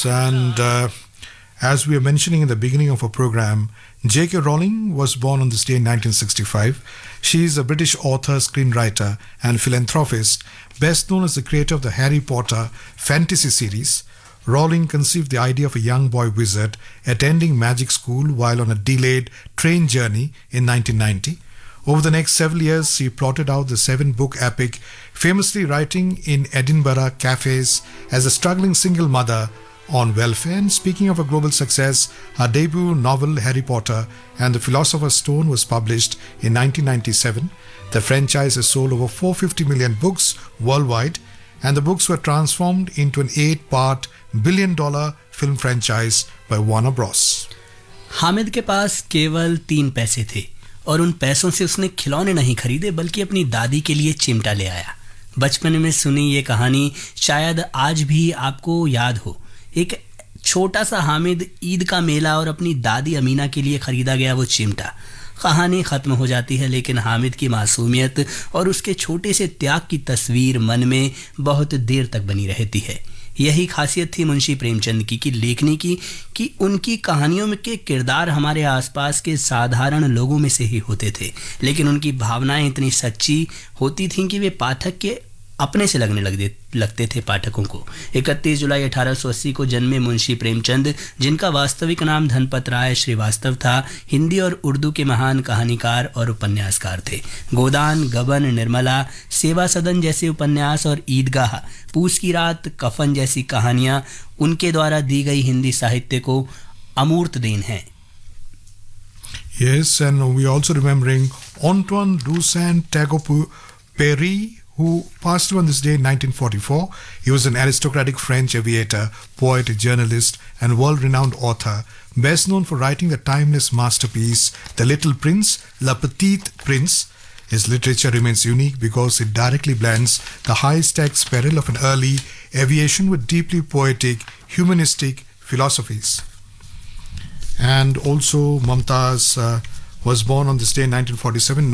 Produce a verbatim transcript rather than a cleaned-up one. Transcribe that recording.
And uh, as we were mentioning in the beginning of our program, J K. Rowling was born on this day in nineteen sixty-five. She is a British author, screenwriter, and philanthropist, best known as the creator of the Harry Potter fantasy series. Rowling conceived the idea of a young boy wizard attending magic school while on a delayed train journey in nineteen ninety. Over the next several years, she plotted out the seven-book epic, famously writing in Edinburgh cafes as a struggling single mother on welfare. And speaking of a global success, her debut novel Harry Potter and the Philosopher's Stone was published in nineteen ninety-seven. The franchise has sold over four hundred fifty million books worldwide, and the books were transformed into an eight-part billion-dollar film franchise by Warner Bros. Hamid के पास केवल तीन पैसे थे और उन पैसों से उसने खिलौने नहीं खरीदे बल्कि अपनी दादी के लिए चिमटा ले आया। बचपन में सुनी ये कहानी शायद आज भी आपको याद हो। एक छोटा सा हामिद ईद का मेला और अपनी दादी अमीना के लिए खरीदा गया वो चिमटा। कहानी ख़त्म हो जाती है, लेकिन हामिद की मासूमियत और उसके छोटे से त्याग की तस्वीर मन में बहुत देर तक बनी रहती है। यही खासियत थी मुंशी प्रेमचंद की कि लेखनी की कि उनकी कहानियों में के किरदार हमारे आसपास के साधारण लोगों में से ही होते थे, लेकिन उनकी भावनाएं इतनी सच्ची होती थीं कि वे पाठक के अपने से लगने लग लगते थे पाठकों को। इकतीस जुलाई अठारह सौ अस्सी को जन्मे मुंशी प्रेमचंद, जिनका वास्तविक नाम धनपत राय श्रीवास्तव था, हिंदी और उर्दू के महान कहानीकार और उपन्यासकार थे। गोदान, गबन, निर्मला, सेवा सदन जैसे उपन्यास और ईदगाह, पूस की रात, कफन जैसी कहानियाँ उनके द्वारा दी गई हिंदी साहित्य को अमूर्त देन है। Yes, and we also remembering Antoine de Saint-Exupéry, who passed away on this day in nineteen forty-four. He was an aristocratic French aviator, poet, journalist, and world-renowned author, best known for writing the timeless masterpiece, The Little Prince, Le Petit Prince. His literature remains unique because it directly blends the high-stakes peril of an early aviation with deeply poetic, humanistic philosophies. And also, Mumtaz uh, was born on this day in nineteen forty-seven.